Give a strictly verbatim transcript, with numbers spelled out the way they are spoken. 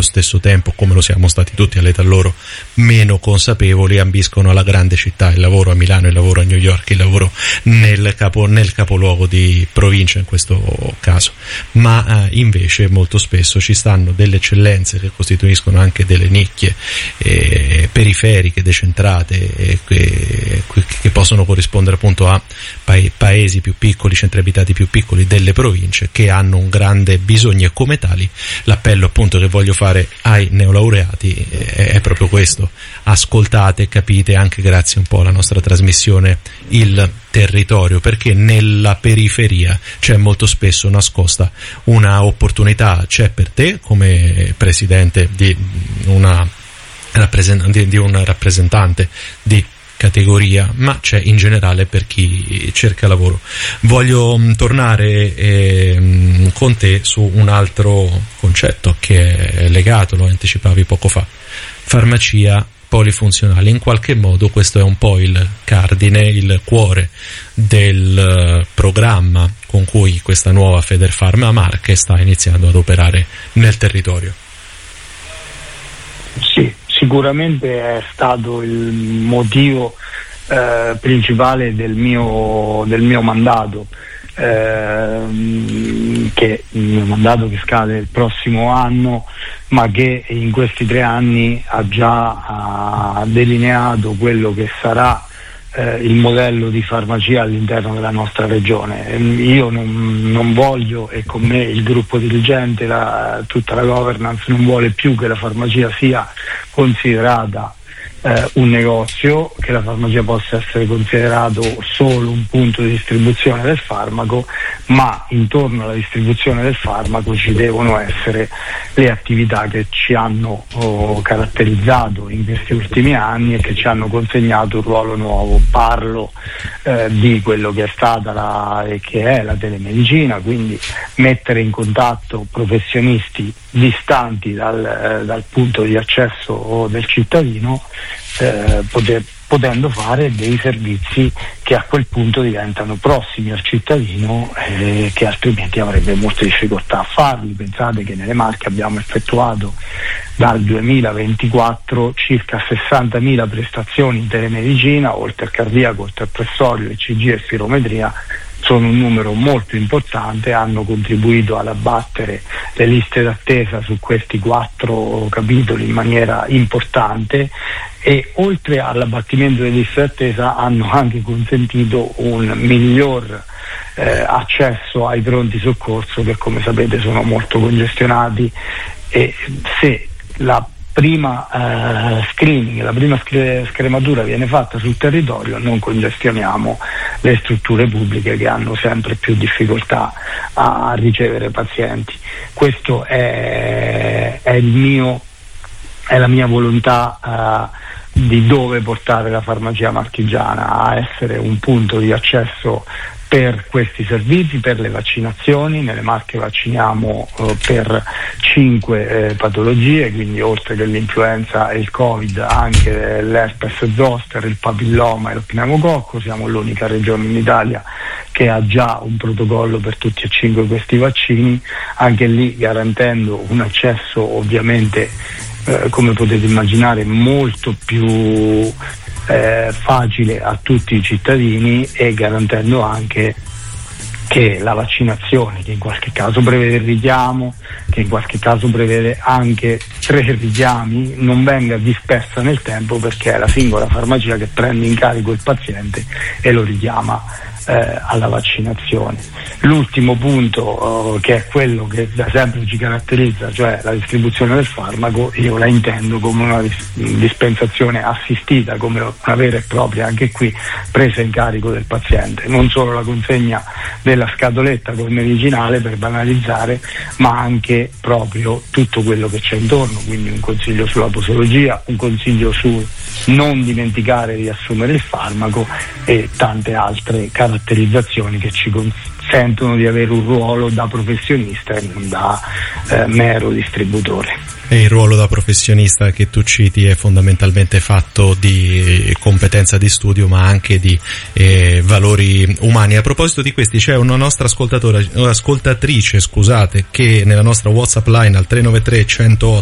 allo stesso tempo, come lo siamo stati tutti all'età loro, meno consapevoli, ambiscono alla grande città, il lavoro a Milano, il lavoro a New York, il lavoro nel, capo, nel capoluogo di provincia in questo caso, ma eh, invece molto spesso ci stanno delle eccellenze che costituiscono anche delle nicchie eh, periferiche, decentrate, eh, che, che possono corrispondere appunto a pa- paesi più piccoli, centri abitati più piccoli delle province, che hanno un grande bisogno, e come tali l'appello appunto che voglio fare ai neolaureati è, è proprio questo: ascoltate, capite anche grazie un po' alla nostra trasmissione il territorio, perché nella periferia c'è molto spesso nascosta una opportunità. C'è per te come presidente di una rappresentante di un rappresentante di categoria, ma c'è in generale per chi cerca lavoro. Voglio mh, tornare eh, mh, con te su un altro concetto che è legato, lo anticipavi poco fa: farmacia polifunzionale. In qualche modo questo è un po' il cardine, il cuore del uh, programma con cui questa nuova Federfarma Marche sta iniziando ad operare nel territorio. Sì, sicuramente è stato il motivo eh, principale del mio, del mio mandato, eh, che il mio mandato che scade il prossimo anno, ma che in questi tre anni ha già ha delineato quello che sarà eh, il modello di farmacia all'interno della nostra regione. Io non, non voglio, e con me il gruppo dirigente, la, tutta la governance non vuole più che la farmacia sia considerata eh, un negozio, che la farmacia possa essere considerato solo un punto di distribuzione del farmaco, ma intorno alla distribuzione del farmaco ci devono essere le attività che ci hanno oh, caratterizzato in questi ultimi anni e che ci hanno consegnato un ruolo nuovo. Parlo eh, di quello che è stata la, e che è la telemedicina, quindi mettere in contatto professionisti distanti dal, eh, dal punto di accesso del cittadino, eh, poter, potendo fare dei servizi che a quel punto diventano prossimi al cittadino, eh, che altrimenti avrebbe molte difficoltà a farli. Pensate che nelle Marche abbiamo effettuato dal duemilaventiquattro circa sessantamila prestazioni in telemedicina, oltre al cardiaco, oltre al pressorio, E C G e spirometria. Sono un numero molto importante, hanno contribuito ad abbattere le liste d'attesa su questi quattro capitoli in maniera importante, e oltre all'abbattimento delle liste d'attesa hanno anche consentito un miglior eh, accesso ai pronti soccorso, che come sapete sono molto congestionati, e se la prima eh, screening, la prima scre- scrematura viene fatta sul territorio, non congestioniamo le strutture pubbliche che hanno sempre più difficoltà a ricevere pazienti. Questo è, è il mio è la mia volontà eh, di dove portare la farmacia marchigiana, a essere un punto di accesso per questi servizi, per le vaccinazioni. Nelle Marche vacciniamo eh, per cinque eh, patologie, quindi oltre che l'influenza e il Covid anche l'herpes zoster, il papilloma e lo pneumococco. Siamo l'unica regione in Italia che ha già un protocollo per tutti e cinque questi vaccini, anche lì garantendo un accesso ovviamente eh, come potete immaginare molto più Eh, facile a tutti i cittadini, e garantendo anche che la vaccinazione, che in qualche caso prevede il richiamo, che in qualche caso prevede anche tre richiami, non venga dispersa nel tempo, perché è la singola farmacia che prende in carico il paziente e lo richiama eh, alla vaccinazione. L'ultimo punto, eh, che è quello che da sempre ci caratterizza, cioè la distribuzione del farmaco, io la intendo come una dis- dispensazione assistita, come una vera e propria, anche qui, presa in carico del paziente, non solo la consegna della scatoletta col medicinale, per banalizzare, ma anche proprio tutto quello che c'è intorno, quindi un consiglio sulla posologia, un consiglio su non dimenticare di assumere il farmaco e tante altre caratterizzazioni che ci consentono di avere un ruolo da professionista e non da eh, mero distributore. E il ruolo da professionista che tu citi è fondamentalmente fatto di competenza di studio, ma anche di eh, valori umani. A proposito di questi, c'è una nostra ascoltatora, ascoltatrice, scusate, che nella nostra WhatsApp line al tre nove tre, centootto